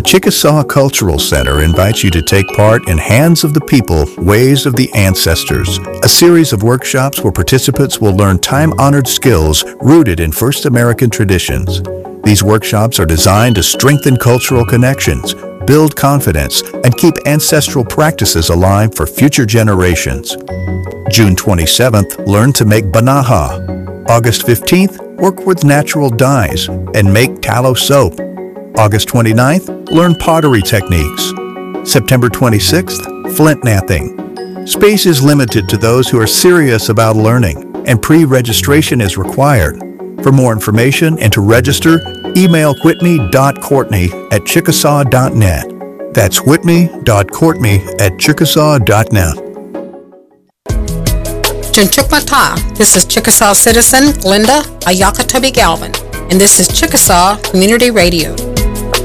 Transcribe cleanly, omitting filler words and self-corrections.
Chickasaw Cultural Center invites you to take part in Hands of the People, Ways of the Ancestors, a series of workshops where participants will learn time-honored skills rooted in First American traditions. These workshops are designed to strengthen cultural connections, build confidence, and keep ancestral practices alive for future generations. June 27th, learn to make banaha. August 15th, work with natural dyes and make tallow soap. August 29th, learn pottery techniques. September 26th, flint knapping. Space is limited to those who are serious about learning, and pre-registration is required. For more information and to register, email whitney.courtney@chickasaw.net. That's whitney.courtney@chickasaw.net. Chinchukmata, this is Chickasaw citizen Glenda Ayakatobi Galvin, and this is Chickasaw Community Radio.